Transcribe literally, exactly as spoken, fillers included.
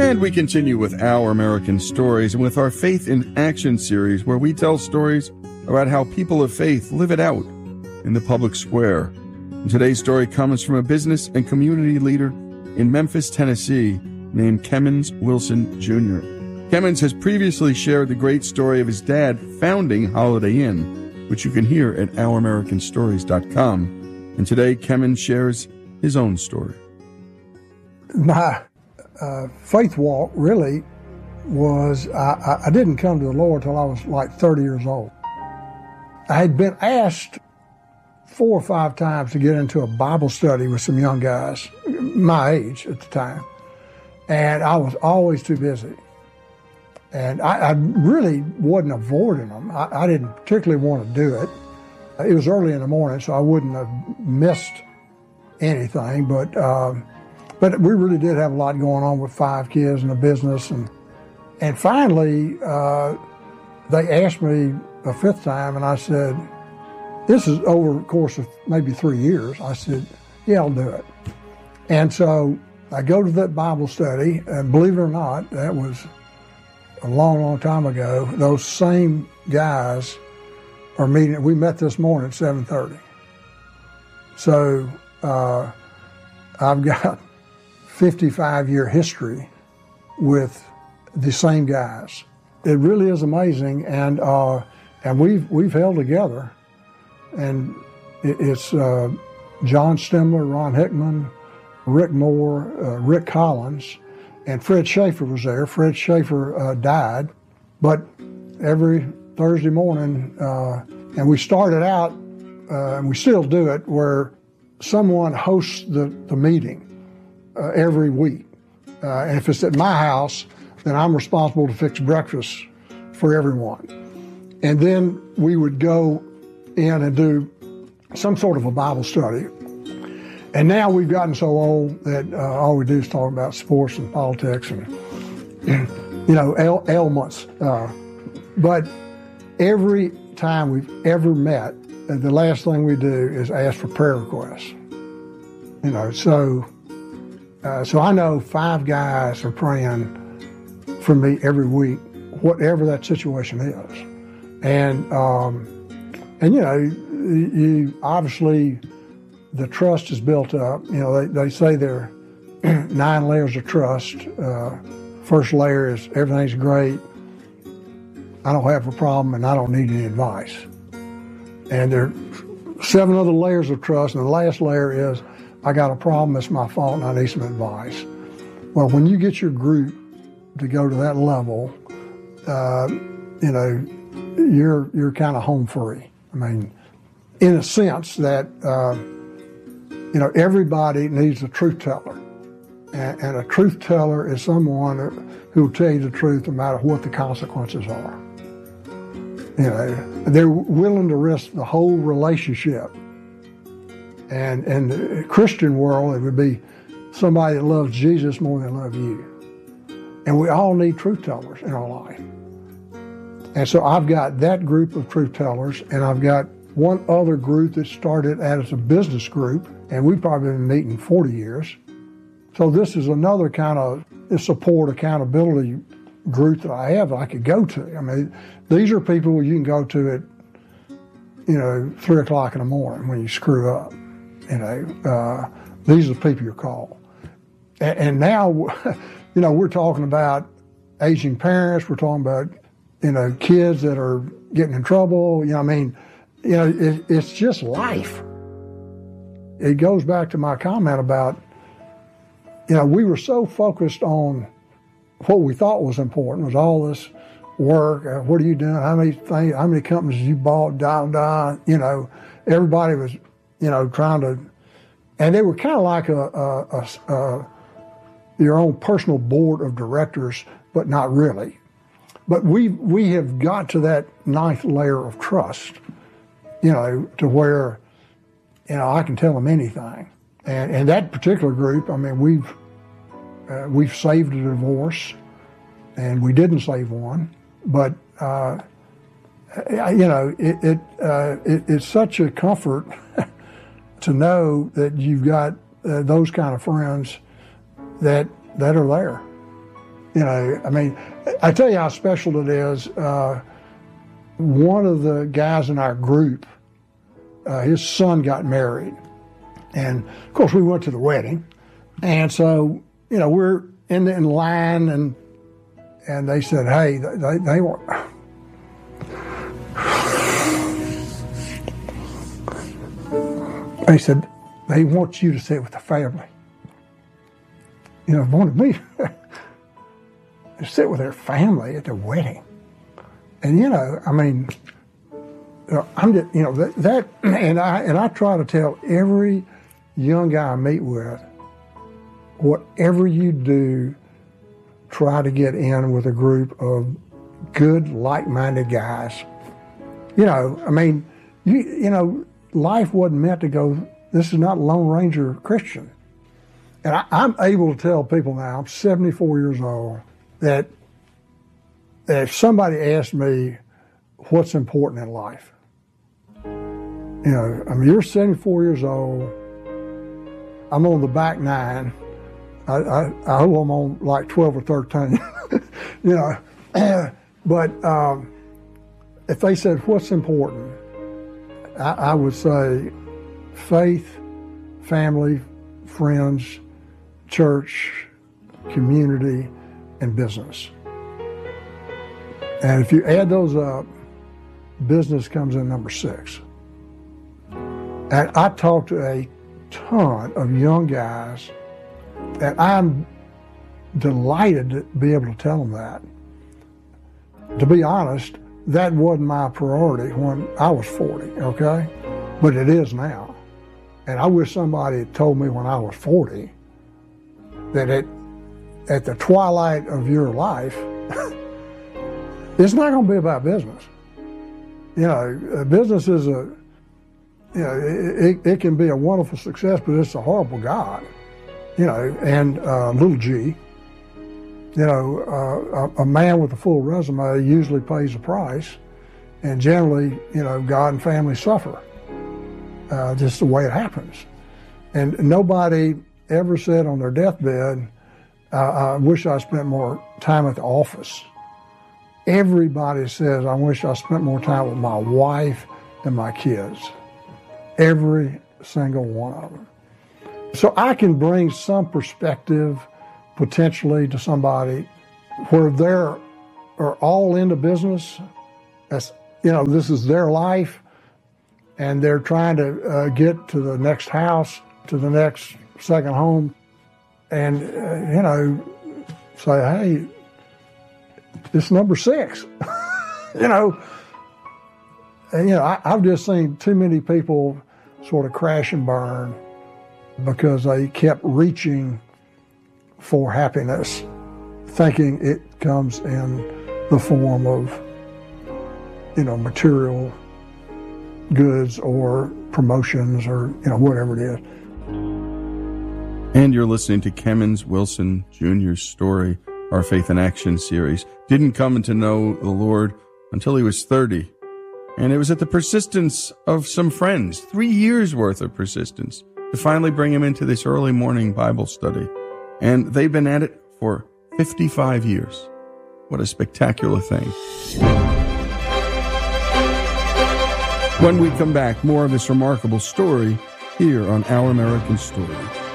And we continue with Our American Stories and with our Faith in Action series, where we tell stories about how people of faith live it out in the public square. And today's story comes from a business and community leader in Memphis, Tennessee, named Kemmons Wilson Junior Kemmons has previously shared the great story of his dad founding Holiday Inn, which you can hear at our american stories dot com. And today, Kemmons shares his own story. My uh, faith walk really was, I, I didn't come to the Lord till I was like thirty years old. I had been asked four or five times to get into a Bible study with some young guys, my age at the time, and I was always too busy. And I, I really wasn't avoiding them. I, I didn't particularly want to do it. It was early in the morning, so I wouldn't have missed anything, but um, but we really did have a lot going on with five kids and a business. And, and finally, uh, they asked me a fifth time, and I said, this is over the course of maybe three years. I said, yeah, I'll do it. And so I go to that Bible study, and believe it or not, that was a long, long time ago. Those same guys are meeting. We met this morning at seven thirty. So uh, I've got fifty-five year history with the same guys. It really is amazing, and uh, and we've we've held together. And it, it's uh, John Stemler, Ron Hickman, Rick Moore, uh, Rick Collins, and Fred Schaefer was there. Fred Schaefer uh, died, but every Thursday morning, uh, and we started out, uh, and we still do it, where someone hosts the, the meeting uh, every week. Uh, and if it's at my house, then I'm responsible to fix breakfast for everyone. And then we would go in and do some sort of a Bible study. And now we've gotten so old that uh, all we do is talk about sports and politics and, you know, ail- ailments. Uh, but every time we've ever met, the last thing we do is ask for prayer requests. You know, so uh, so I know five guys are praying for me every week, whatever that situation is. And, um, and you know, you obviously, the trust is built up. You know, they, they say there are nine layers of trust. Uh, first layer is everything's great, I don't have a problem, and I don't need any advice. And there are seven other layers of trust, and the last layer is, I got a problem, it's my fault, and I need some advice. Well, when you get your group to go to that level, uh, you know, you're you're kind of home free. I mean, in a sense that, uh, you know, everybody needs a truth teller. And, and a truth teller is someone who will tell you the truth no matter what the consequences are. You know, they're willing to risk the whole relationship. And in the Christian world, it would be somebody that loves Jesus more than they love you. And we all need truth tellers in our life. And so I've got that group of truth tellers, and I've got one other group that started as a business group, and we've probably been meeting forty years. So this is another kind of support accountability group that I have that I could go to. I mean, these are people you can go to at, you know, three o'clock in the morning when you screw up. You know, uh, these are the people you call. And, and now, you know, we're talking about aging parents. We're talking about, you know, kids that are getting in trouble. You know, I mean, you know, it, it's just life. It goes back to my comment about, you know, we were so focused on what we thought was important, was all this work. Uh, what are you doing? How many things? How many companies you bought? Da da. You know, everybody was, you know, trying to, and they were kind of like a, a, a, a your own personal board of directors, but not really. But we we have got to that ninth layer of trust, you know, to where, you know, I can tell them anything. And and that particular group, I mean, we've uh, we've saved a divorce, and we didn't save one, but uh, you know, it it, uh, it it's such a comfort to know that you've got uh, those kind of friends that that are there. You know, I mean, I tell you how special it is. Uh, one of the guys in our group, uh, his son got married. And, of course, we went to the wedding. And so, you know, we're in, the, in line, and and they said, hey, they, they want... They said, they want you to sit with the family. You know, wanted me to sit with their family at their wedding. And, you know, I mean, I'm just, you know, that, that and I and I try to tell every young guy I meet with, whatever you do, try to get in with a group of good, like-minded guys. You know, I mean, you you know, life wasn't meant to go, this is not Lone Ranger Christian. And I, I'm able to tell people now, I'm seventy-four years old, that, that if somebody asked me what's important in life, you know, I mean, you're seventy-four years old, I'm on the back nine, I, I, I hope I'm on like twelve or thirteen, you know, but um, if they said what's important, I, I would say faith, family, friends, church, community, and business. And if you add those up, business comes in number six. And I talk to a ton of young guys, and I'm delighted to be able to tell them that. To be honest, that wasn't my priority when I was forty, okay? But it is now. And I wish somebody had told me when I was forty that it, at the twilight of your life, it's not going to be about business. You know, business is a, you know, it, it can be a wonderful success, but it's a horrible God. You know, and uh, little g, you know, uh, a, a man with a full resume usually pays a price, and generally, you know, God and family suffer. Uh, just the way it happens. And nobody ever said on their deathbed, uh, I wish I spent more time at the office. Everybody says, I wish I spent more time with my wife and my kids. Every single one of them. So I can bring some perspective potentially to somebody where they're are all into business. That's, you know, this is their life, and they're trying to uh, get to the next house, to the next second home, and, uh, you know, say, hey, it's number six. you know, and, you know, I, I've just seen too many people sort of crash and burn because they kept reaching for happiness, thinking it comes in the form of, you know, material goods or promotions or, you know, whatever it is. And you're listening to Kemmons Wilson Junior's story, our Faith in Action series. Didn't come to know the Lord until he was thirty. And it was at the persistence of some friends, three years worth of persistence, to finally bring him into this early morning Bible study. And they've been at it for fifty-five years. What a spectacular thing. When we come back, more of this remarkable story here on Our American Story.